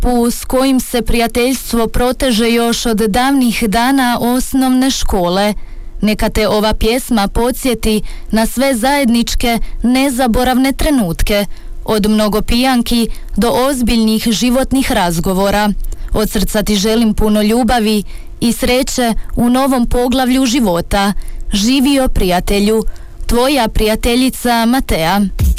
principu s kojim se prijateljstvo proteže još od davnih dana osnovne škole. Neka te ova pjesma podsjeti na sve zajedničke, nezaboravne trenutke, od mnogo pijanki do ozbiljnih životnih razgovora. Od srca ti želim puno ljubavi i sreće u novom poglavlju života. Živio prijatelju, tvoja prijateljica Matea.